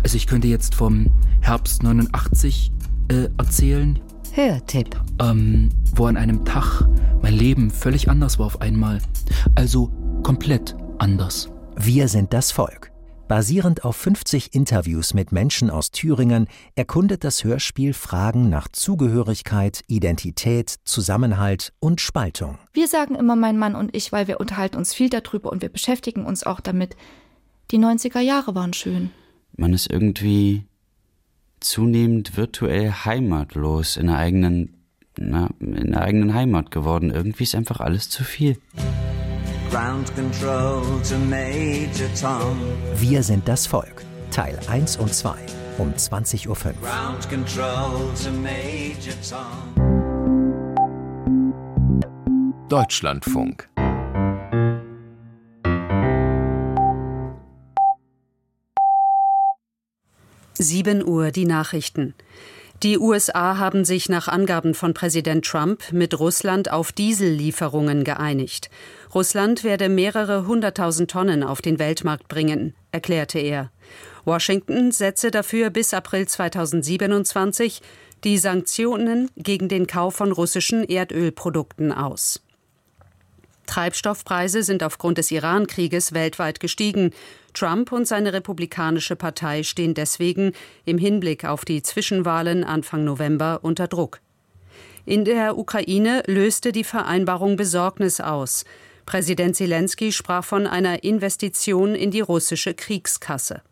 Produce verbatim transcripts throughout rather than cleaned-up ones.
Also ich könnte jetzt vom Herbst neunundachtzig äh, erzählen. Hörtipp. Ähm, wo an einem Tag mein Leben völlig anders war auf einmal. Also komplett anders. Wir sind das Volk. Basierend auf fünfzig Interviews mit Menschen aus Thüringen erkundet das Hörspiel Fragen nach Zugehörigkeit, Identität, Zusammenhalt und Spaltung. Wir sagen immer mein Mann und ich, weil wir unterhalten uns viel darüber und wir beschäftigen uns auch damit. Die neunziger Jahre waren schön. Man ist irgendwie zunehmend virtuell heimatlos in der eigenen, na, in der eigenen Heimat geworden. Irgendwie ist einfach alles zu viel. Ground Control to Major Tom. Wir sind das Volk. Teil eins und zwei um zwanzig Uhr fünf. Ground Control to Major Tom. Deutschlandfunk. sieben Uhr die Nachrichten. Die U S A haben sich nach Angaben von Präsident Trump mit Russland auf Diesellieferungen geeinigt. Russland werde mehrere hunderttausend Tonnen auf den Weltmarkt bringen, erklärte er. Washington setze dafür bis April zweitausendsiebenundzwanzig die Sanktionen gegen den Kauf von russischen Erdölprodukten aus. Treibstoffpreise sind aufgrund des Iran-Krieges weltweit gestiegen. Trump und seine Republikanische Partei stehen deswegen im Hinblick auf die Zwischenwahlen Anfang November unter Druck. In der Ukraine löste die Vereinbarung Besorgnis aus. Präsident Selenskyj sprach von einer Investition in die russische Kriegskasse.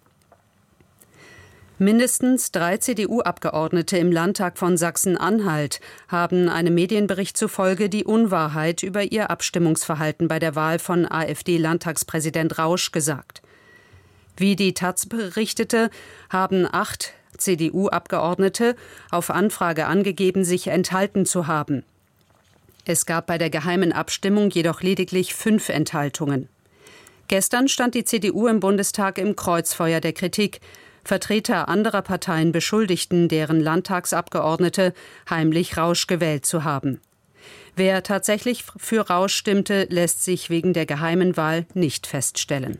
Mindestens drei C D U-Abgeordnete im Landtag von Sachsen-Anhalt haben einem Medienbericht zufolge die Unwahrheit über ihr Abstimmungsverhalten bei der Wahl von AfD-Landtagspräsident Rausch gesagt. Wie die Taz berichtete, haben acht C D U-Abgeordnete auf Anfrage angegeben, sich enthalten zu haben. Es gab bei der geheimen Abstimmung jedoch lediglich fünf Enthaltungen. Gestern stand die C D U im Bundestag im Kreuzfeuer der Kritik. Vertreter anderer Parteien beschuldigten deren Landtagsabgeordnete, heimlich Rausch gewählt zu haben. Wer tatsächlich für Rausch stimmte, lässt sich wegen der geheimen Wahl nicht feststellen.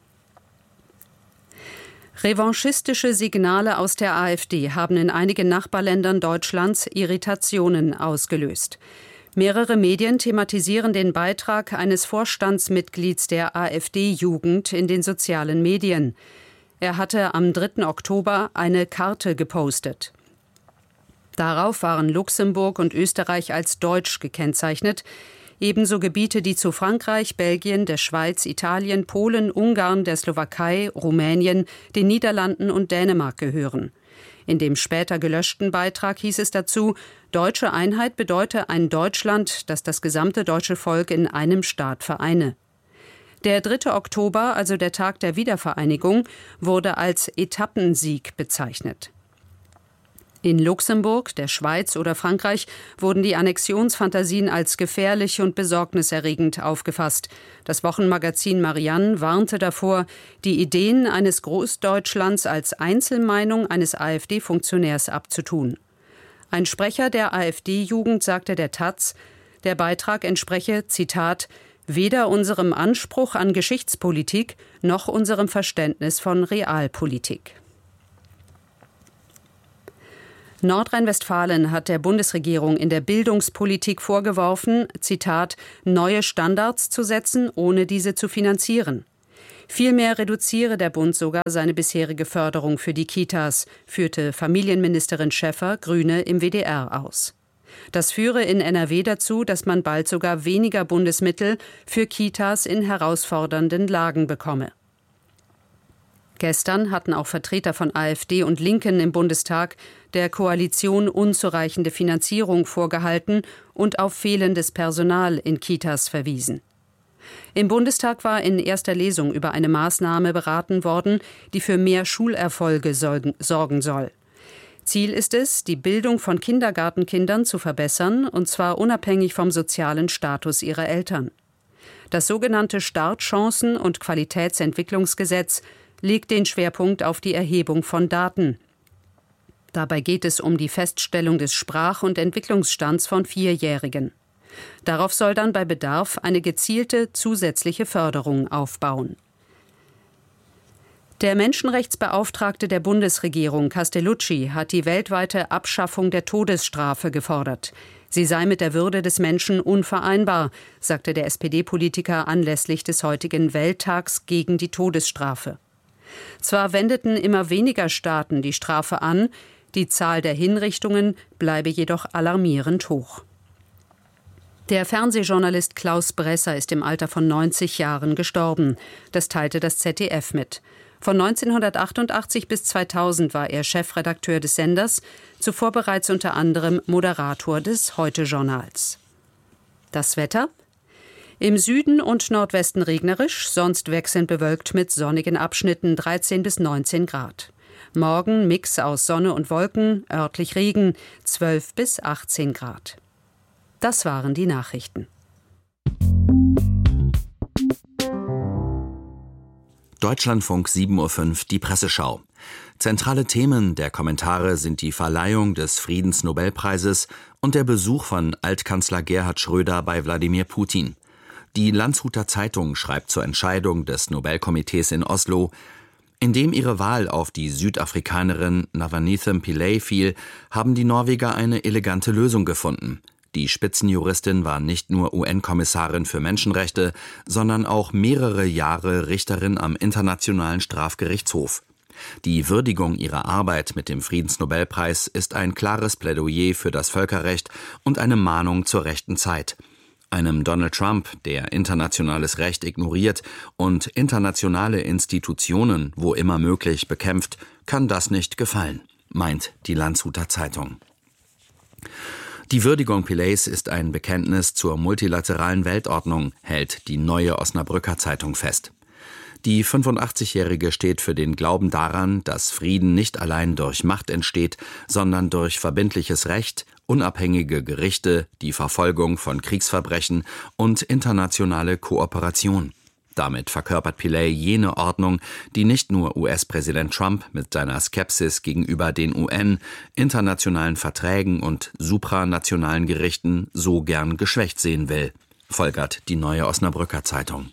Revanchistische Signale aus der AfD haben in einigen Nachbarländern Deutschlands Irritationen ausgelöst. Mehrere Medien thematisieren den Beitrag eines Vorstandsmitglieds der AfD-Jugend in den sozialen Medien. Er hatte am dritten Oktober eine Karte gepostet. Darauf waren Luxemburg und Österreich als deutsch gekennzeichnet, ebenso Gebiete, die zu Frankreich, Belgien, der Schweiz, Italien, Polen, Ungarn, der Slowakei, Rumänien, den Niederlanden und Dänemark gehören. In dem später gelöschten Beitrag hieß es dazu, deutsche Einheit bedeute ein Deutschland, das das gesamte deutsche Volk in einem Staat vereine. Der dritte Oktober, also der Tag der Wiedervereinigung, wurde als Etappensieg bezeichnet. In Luxemburg, der Schweiz oder Frankreich wurden die Annexionsfantasien als gefährlich und besorgniserregend aufgefasst. Das Wochenmagazin Marianne warnte davor, die Ideen eines Großdeutschlands als Einzelmeinung eines AfD-Funktionärs abzutun. Ein Sprecher der AfD-Jugend sagte der Taz, der Beitrag entspreche, Zitat, weder unserem Anspruch an Geschichtspolitik noch unserem Verständnis von Realpolitik. Nordrhein-Westfalen hat der Bundesregierung in der Bildungspolitik vorgeworfen, Zitat, neue Standards zu setzen, ohne diese zu finanzieren. Vielmehr reduziere der Bund sogar seine bisherige Förderung für die Kitas, führte Familienministerin Schäffer, Grüne, im W D R aus. Das führe in N R W dazu, dass man bald sogar weniger Bundesmittel für Kitas in herausfordernden Lagen bekomme. Gestern hatten auch Vertreter von AfD und Linken im Bundestag der Koalition unzureichende Finanzierung vorgehalten und auf fehlendes Personal in Kitas verwiesen. Im Bundestag war in erster Lesung über eine Maßnahme beraten worden, die für mehr Schulerfolge sorgen soll. Ziel ist es, die Bildung von Kindergartenkindern zu verbessern, und zwar unabhängig vom sozialen Status ihrer Eltern. Das sogenannte Startchancen- und Qualitätsentwicklungsgesetz legt den Schwerpunkt auf die Erhebung von Daten. Dabei geht es um die Feststellung des Sprach- und Entwicklungsstands von Vierjährigen. Darauf soll dann bei Bedarf eine gezielte zusätzliche Förderung aufbauen. Der Menschenrechtsbeauftragte der Bundesregierung, Castellucci, hat die weltweite Abschaffung der Todesstrafe gefordert. Sie sei mit der Würde des Menschen unvereinbar, sagte der S P D-Politiker anlässlich des heutigen Welttags gegen die Todesstrafe. Zwar wendeten immer weniger Staaten die Strafe an, die Zahl der Hinrichtungen bleibe jedoch alarmierend hoch. Der Fernsehjournalist Klaus Bresser ist im Alter von neunzig Jahren gestorben. Das teilte das Z D F mit. Von neunzehnhundertachtundachtzig bis zweitausend war er Chefredakteur des Senders, zuvor bereits unter anderem Moderator des Heute-Journals. Das Wetter? Im Süden und Nordwesten regnerisch, sonst wechselnd bewölkt mit sonnigen Abschnitten dreizehn bis neunzehn Grad. Morgen Mix aus Sonne und Wolken, örtlich Regen, zwölf bis achtzehn Grad. Das waren die Nachrichten. Deutschlandfunk sieben Uhr fünf, die Presseschau. Zentrale Themen der Kommentare sind die Verleihung des Friedensnobelpreises und der Besuch von Altkanzler Gerhard Schröder bei Wladimir Putin. Die Landshuter Zeitung schreibt zur Entscheidung des Nobelkomitees in Oslo: Indem ihre Wahl auf die Südafrikanerin Navaneethum Pillay fiel, haben die Norweger eine elegante Lösung gefunden. Die Spitzenjuristin war nicht nur U N-Kommissarin für Menschenrechte, sondern auch mehrere Jahre Richterin am Internationalen Strafgerichtshof. Die Würdigung ihrer Arbeit mit dem Friedensnobelpreis ist ein klares Plädoyer für das Völkerrecht und eine Mahnung zur rechten Zeit. Einem Donald Trump, der internationales Recht ignoriert und internationale Institutionen, wo immer möglich, bekämpft, kann das nicht gefallen, meint die Landshuter Zeitung. Die Würdigung Pillays ist ein Bekenntnis zur multilateralen Weltordnung, hält die Neue Osnabrücker Zeitung fest. Die fünfundachtzigjährige steht für den Glauben daran, dass Frieden nicht allein durch Macht entsteht, sondern durch verbindliches Recht, unabhängige Gerichte, die Verfolgung von Kriegsverbrechen und internationale Kooperation. Damit verkörpert Pillay jene Ordnung, die nicht nur U S-Präsident Trump mit seiner Skepsis gegenüber den U N, internationalen Verträgen und supranationalen Gerichten so gern geschwächt sehen will, folgert die Neue Osnabrücker Zeitung.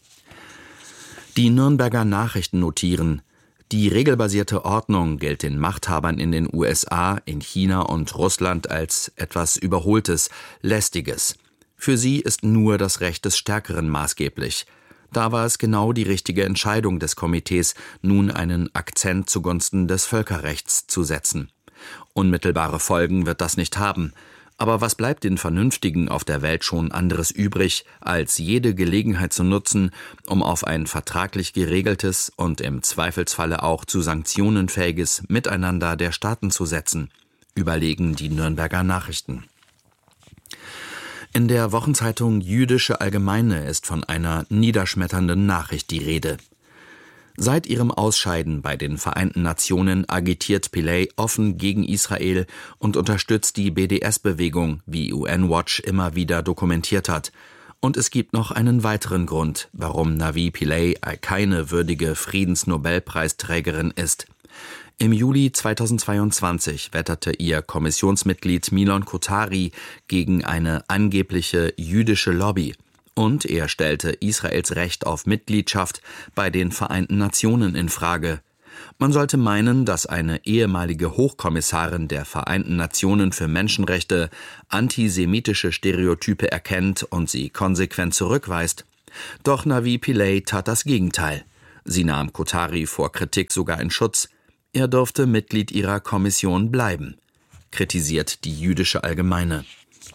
Die Nürnberger Nachrichten notieren: Die regelbasierte Ordnung gilt den Machthabern in den U S A, in China und Russland als etwas Überholtes, Lästiges. Für sie ist nur das Recht des Stärkeren maßgeblich. Da war es genau die richtige Entscheidung des Komitees, nun einen Akzent zugunsten des Völkerrechts zu setzen. Unmittelbare Folgen wird das nicht haben. Aber was bleibt den Vernünftigen auf der Welt schon anderes übrig, als jede Gelegenheit zu nutzen, um auf ein vertraglich geregeltes und im Zweifelsfalle auch zu sanktionenfähiges Miteinander der Staaten zu setzen, überlegen die Nürnberger Nachrichten. In der Wochenzeitung Jüdische Allgemeine ist von einer niederschmetternden Nachricht die Rede. Seit ihrem Ausscheiden bei den Vereinten Nationen agitiert Pillay offen gegen Israel und unterstützt die B D S-Bewegung, wie U N-Watch immer wieder dokumentiert hat. Und es gibt noch einen weiteren Grund, warum Navi Pillay keine würdige Friedensnobelpreisträgerin ist. Im Juli zweitausendzweiundzwanzig wetterte ihr Kommissionsmitglied Milon Kotari gegen eine angebliche jüdische Lobby. Und er stellte Israels Recht auf Mitgliedschaft bei den Vereinten Nationen in Frage. Man sollte meinen, dass eine ehemalige Hochkommissarin der Vereinten Nationen für Menschenrechte antisemitische Stereotype erkennt und sie konsequent zurückweist. Doch Navi Pillay tat das Gegenteil. Sie nahm Kotari vor Kritik sogar in Schutz. Er durfte Mitglied ihrer Kommission bleiben, kritisiert die Jüdische Allgemeine.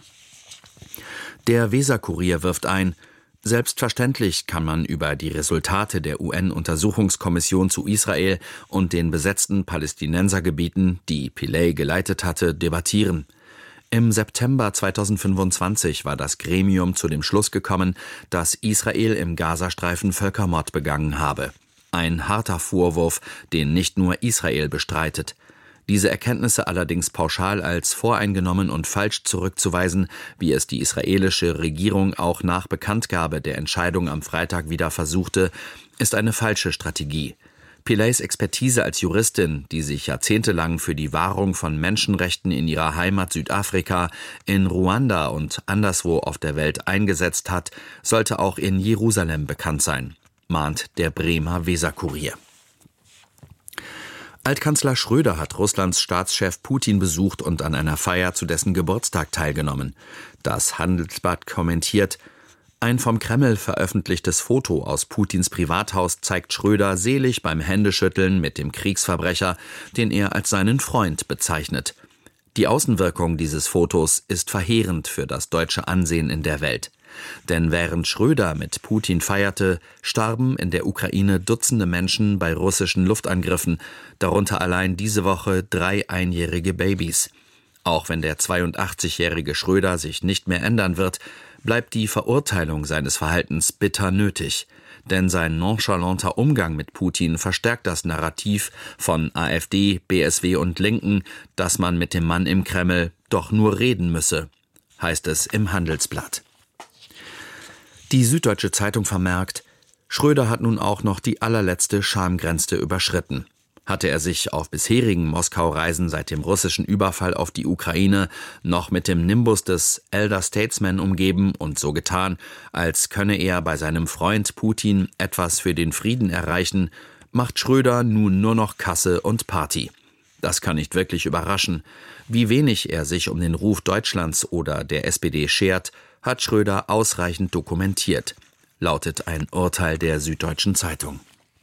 Der Weser-Kurier wirft ein: Selbstverständlich kann man über die Resultate der U N-Untersuchungskommission zu Israel und den besetzten Palästinensergebieten, die Pillay geleitet hatte, debattieren. Im September zweitausendfünfundzwanzig war das Gremium zu dem Schluss gekommen, dass Israel im Gazastreifen Völkermord begangen habe. Ein harter Vorwurf, den nicht nur Israel bestreitet. Diese Erkenntnisse allerdings pauschal als voreingenommen und falsch zurückzuweisen, wie es die israelische Regierung auch nach Bekanntgabe der Entscheidung am Freitag wieder versuchte, ist eine falsche Strategie. Pillays Expertise als Juristin, die sich jahrzehntelang für die Wahrung von Menschenrechten in ihrer Heimat Südafrika, in Ruanda und anderswo auf der Welt eingesetzt hat, sollte auch in Jerusalem bekannt sein, mahnt der Bremer Weser-Kurier. Altkanzler Schröder hat Russlands Staatschef Putin besucht und an einer Feier zu dessen Geburtstag teilgenommen. Das Handelsblatt kommentiert: Ein vom Kreml veröffentlichtes Foto aus Putins Privathaus zeigt Schröder selig beim Händeschütteln mit dem Kriegsverbrecher, den er als seinen Freund bezeichnet. Die Außenwirkung dieses Fotos ist verheerend für das deutsche Ansehen in der Welt. Denn während Schröder mit Putin feierte, starben in der Ukraine Dutzende Menschen bei russischen Luftangriffen, darunter allein diese Woche drei einjährige Babys. Auch wenn der zweiundachtzigjährige Schröder sich nicht mehr ändern wird, bleibt die Verurteilung seines Verhaltens bitter nötig. Denn sein nonchalanter Umgang mit Putin verstärkt das Narrativ von AfD, B S W und Linken, dass man mit dem Mann im Kreml doch nur reden müsse, heißt es im Handelsblatt. Die Süddeutsche Zeitung vermerkt: Schröder hat nun auch noch die allerletzte Schamgrenze überschritten. Hatte er sich auf bisherigen Moskau-Reisen seit dem russischen Überfall auf die Ukraine noch mit dem Nimbus des Elder Statesman umgeben und so getan, als könne er bei seinem Freund Putin etwas für den Frieden erreichen, macht Schröder nun nur noch Kasse und Party. Das kann nicht wirklich überraschen. Wie wenig er sich um den Ruf Deutschlands oder der S P D schert, hat Schröder ausreichend dokumentiert, lautet ein Urteil der Süddeutschen Zeitung.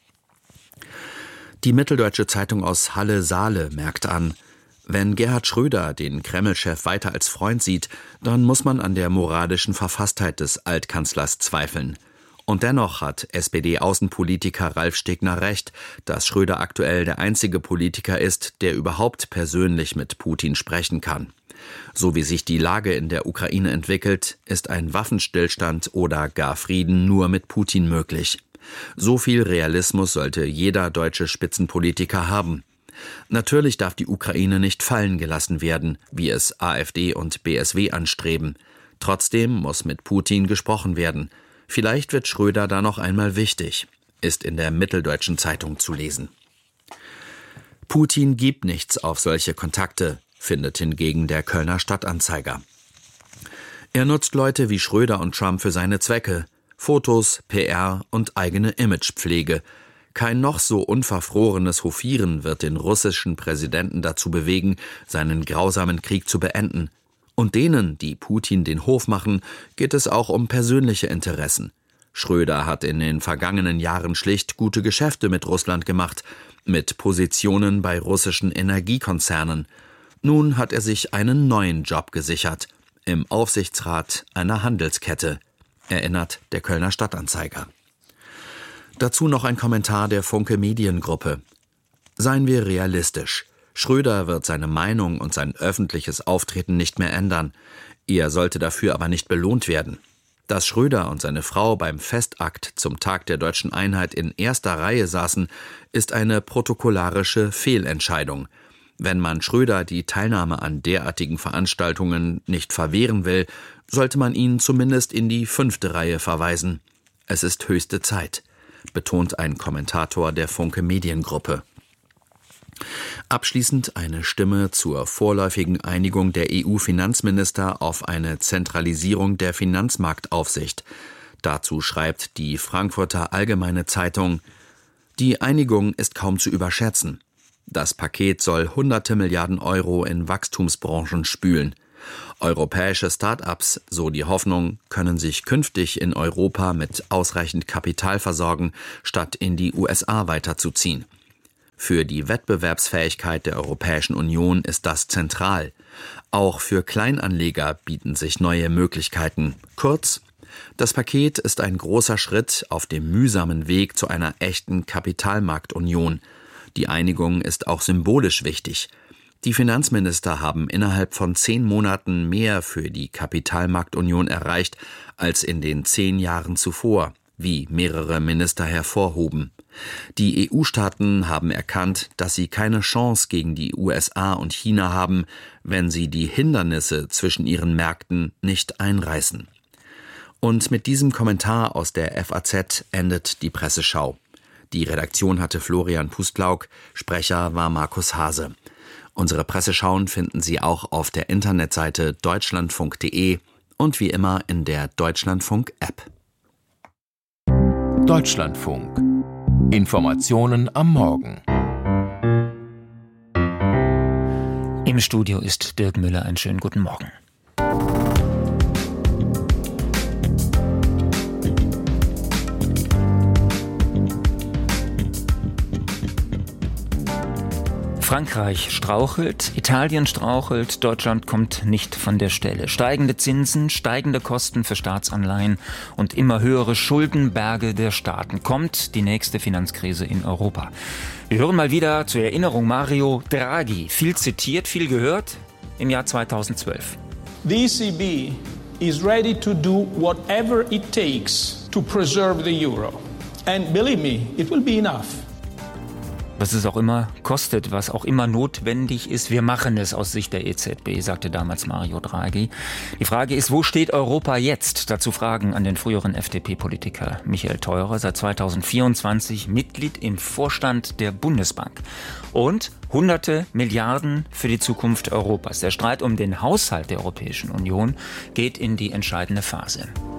Die Mitteldeutsche Zeitung aus Halle-Saale merkt an: Wenn Gerhard Schröder den Kreml-Chef weiter als Freund sieht, dann muss man an der moralischen Verfasstheit des Altkanzlers zweifeln. Und dennoch hat S P D-Außenpolitiker Ralf Stegner recht, dass Schröder aktuell der einzige Politiker ist, der überhaupt persönlich mit Putin sprechen kann. So wie sich die Lage in der Ukraine entwickelt, ist ein Waffenstillstand oder gar Frieden nur mit Putin möglich. So viel Realismus sollte jeder deutsche Spitzenpolitiker haben. Natürlich darf die Ukraine nicht fallen gelassen werden, wie es AfD und B S W anstreben. Trotzdem muss mit Putin gesprochen werden. Vielleicht wird Schröder da noch einmal wichtig, ist in der Mitteldeutschen Zeitung zu lesen. Putin gibt nichts auf solche Kontakte, findet hingegen der Kölner Stadtanzeiger. Er nutzt Leute wie Schröder und Trump für seine Zwecke: Fotos, P R und eigene Imagepflege. Kein noch so unverfrorenes Hofieren wird den russischen Präsidenten dazu bewegen, seinen grausamen Krieg zu beenden. Und denen, die Putin den Hof machen, geht es auch um persönliche Interessen. Schröder hat in den vergangenen Jahren schlicht gute Geschäfte mit Russland gemacht, mit Positionen bei russischen Energiekonzernen. Nun hat er sich einen neuen Job gesichert, im Aufsichtsrat einer Handelskette, erinnert der Kölner Stadtanzeiger. Dazu noch ein Kommentar der Funke Mediengruppe. Seien wir realistisch. Schröder wird seine Meinung und sein öffentliches Auftreten nicht mehr ändern. Er sollte dafür aber nicht belohnt werden. Dass Schröder und seine Frau beim Festakt zum Tag der deutschen Einheit in erster Reihe saßen, ist eine protokollarische Fehlentscheidung. Wenn man Schröder die Teilnahme an derartigen Veranstaltungen nicht verwehren will, sollte man ihn zumindest in die fünfte Reihe verweisen. Es ist höchste Zeit, betont ein Kommentator der Funke Mediengruppe. Abschließend eine Stimme zur vorläufigen Einigung der E U-Finanzminister auf eine Zentralisierung der Finanzmarktaufsicht. Dazu schreibt die Frankfurter Allgemeine Zeitung: Die Einigung ist kaum zu überschätzen. Das Paket soll hunderte Milliarden Euro in Wachstumsbranchen spülen. Europäische Start-ups, so die Hoffnung, können sich künftig in Europa mit ausreichend Kapital versorgen, statt in die U S A weiterzuziehen. Für die Wettbewerbsfähigkeit der Europäischen Union ist das zentral. Auch für Kleinanleger bieten sich neue Möglichkeiten. Kurz, das Paket ist ein großer Schritt auf dem mühsamen Weg zu einer echten Kapitalmarktunion. Die Einigung ist auch symbolisch wichtig. Die Finanzminister haben innerhalb von zehn Monaten mehr für die Kapitalmarktunion erreicht als in den zehn Jahren zuvor, wie mehrere Minister hervorhoben. Die E U-Staaten haben erkannt, dass sie keine Chance gegen die U S A und China haben, wenn sie die Hindernisse zwischen ihren Märkten nicht einreißen. Und mit diesem Kommentar aus der F A Z endet die Presseschau. Die Redaktion hatte Florian Pustlauk, Sprecher war Markus Hase. Unsere Presseschauen finden Sie auch auf der Internetseite deutschlandfunk punkt de und wie immer in der Deutschlandfunk-App. Deutschlandfunk. Informationen am Morgen. Im Studio ist Dirk Müller. Einen schönen guten Morgen. Frankreich strauchelt, Italien strauchelt, Deutschland kommt nicht von der Stelle. Steigende Zinsen, steigende Kosten für Staatsanleihen und immer höhere Schuldenberge der Staaten. Kommt die nächste Finanzkrise in Europa. Wir hören mal wieder zur Erinnerung Mario Draghi. Viel zitiert, viel gehört im Jahr zweitausendzwölf. The E C B is ready to do whatever it takes to preserve the euro. And believe me, it will be enough. Was es auch immer kostet, was auch immer notwendig ist, wir machen es aus Sicht der E Z B, sagte damals Mario Draghi. Die Frage ist, wo steht Europa jetzt? Dazu Fragen an den früheren F D P-Politiker Michael Theurer, seit zweitausendvierundzwanzig Mitglied im Vorstand der Bundesbank. Und hunderte Milliarden für die Zukunft Europas. Der Streit um den Haushalt der Europäischen Union geht in die entscheidende Phase.